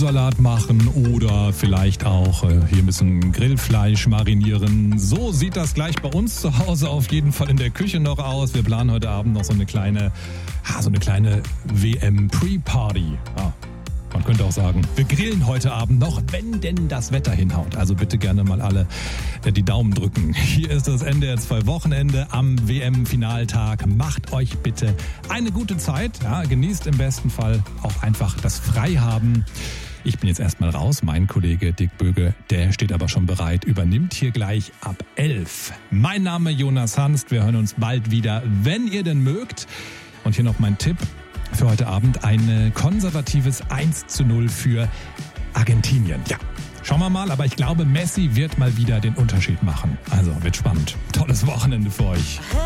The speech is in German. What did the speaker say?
Nudelsalat machen oder vielleicht auch hier ein bisschen Grillfleisch marinieren. So sieht das gleich bei uns zu Hause auf jeden Fall in der Küche noch aus. Wir planen heute Abend noch so eine kleine WM-Pre-Party. Man könnte auch sagen, wir grillen heute Abend noch, wenn denn das Wetter hinhaut. Also bitte gerne mal alle die Daumen drücken. Hier ist das NDR 2 Wochenende am WM-Finaltag. Macht euch bitte eine gute Zeit. Ja, genießt im besten Fall auch einfach das Freihaben. Ich bin jetzt erstmal raus. Mein Kollege Dick Böge, der steht aber schon bereit, übernimmt hier gleich ab 11. Mein Name Jonas Hanst. Wir hören uns bald wieder, wenn ihr denn mögt. Und hier noch mein Tipp für heute Abend: ein konservatives 1:0 für Argentinien. Ja, schauen wir mal, aber ich glaube, Messi wird mal wieder den Unterschied machen. Also wird spannend. Tolles Wochenende für euch.